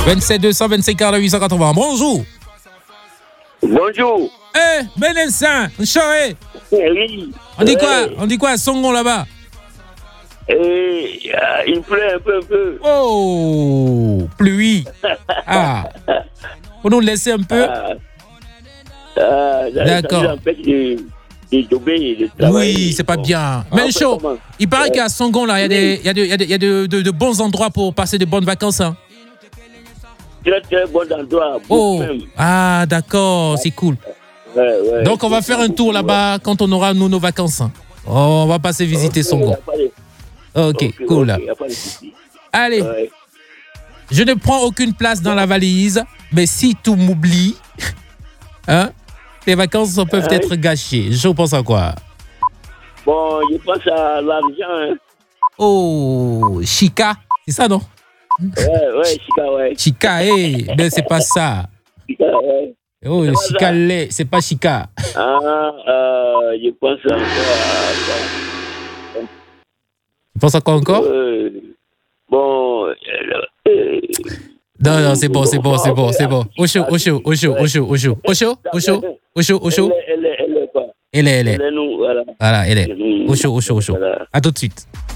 27 225 48 880. Bonjour. Bonjour. Benessin, Nchoré. Oui. On dit quoi? On dit quoi à Songon là-bas? Il pleut un peu. Oh, pluie. Ah. Faut nous laisser un peu. D'accord. Oui, c'est pas bien. Mais chaud. Il paraît qu'à Songon là, il y a de bons endroits pour passer de bonnes vacances. Hein. Très bons endroits. Oh. Ah, d'accord, c'est cool. Ouais. Donc on va faire un tour là-bas quand on aura nos vacances. Hein. On va passer visiter Songon. Ok, cool. Allez. Ouais. Je ne prends aucune place dans la valise, mais si tout m'oublie, hein, les vacances peuvent être gâchées. Je pense à quoi? Bon, je pense à l'argent. Hein. Oh, Chica, c'est ça, non? Ouais, Chica, ouais. Chica, mais c'est pas ça. Chica, ouais. Oh, Chica, c'est pas Chica. Je pense à quoi? Tu penses à quoi encore? Bon. Non, c'est bon. Osho. Elle est. Voilà, elle est. Osho. À tout de suite.